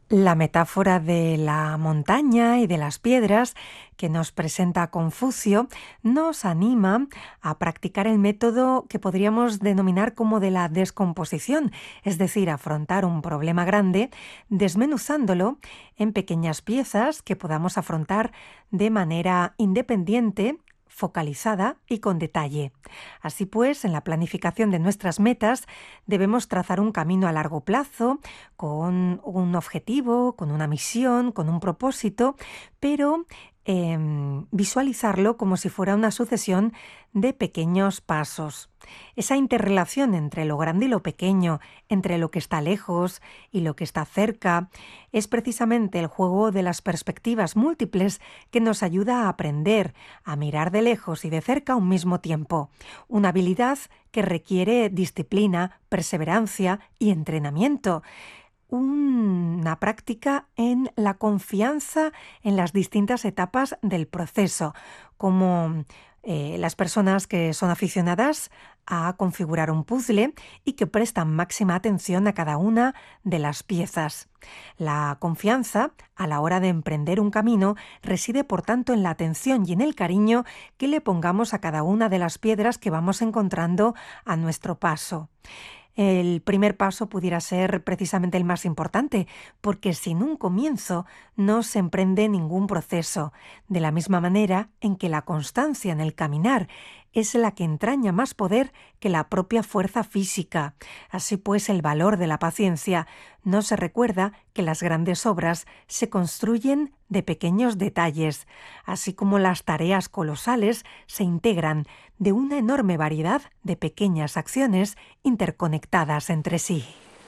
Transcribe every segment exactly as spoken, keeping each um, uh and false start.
La metáfora de la montaña y de las piedras que nos presenta Confucio nos anima a practicar el método que podríamos denominar como de la descomposición, es decir, afrontar un problema grande desmenuzándolo en pequeñas piezas que podamos afrontar de manera independiente, focalizada y con detalle. Así pues, en la planificación de nuestras metas debemos trazar un camino a largo plazo, con un objetivo, con una misión, con un propósito, pero eh, visualizarlo como si fuera una sucesión de pequeños pasos. Esa interrelación entre lo grande y lo pequeño, entre lo que está lejos y lo que está cerca, es precisamente el juego de las perspectivas múltiples que nos ayuda a aprender a mirar de lejos y de cerca a un mismo tiempo, una habilidad que requiere disciplina, perseverancia y entrenamiento. Una práctica en la confianza en las distintas etapas del proceso, como eh, las personas que son aficionadas a configurar un puzzle y que prestan máxima atención a cada una de las piezas. La confianza a la hora de emprender un camino reside, por tanto, en la atención y en el cariño que le pongamos a cada una de las piedras que vamos encontrando a nuestro paso. El primer paso pudiera ser precisamente el más importante, porque sin un comienzo no se emprende ningún proceso, de la misma manera en que la constancia en el caminar es la que entraña más poder que la propia fuerza física. Así pues, el valor de la paciencia no se recuerda que las grandes obras se construyen de pequeños detalles, así como las tareas colosales se integran de una enorme variedad de pequeñas acciones interconectadas entre sí.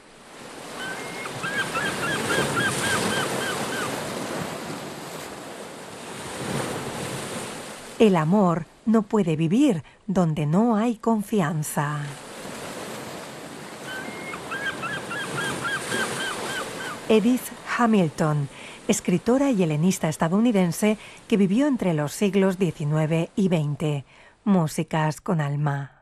El amor no puede vivir donde no hay confianza. Edith Hamilton, escritora y helenista estadounidense que vivió entre los siglos diecinueve y veinte. Músicas con alma.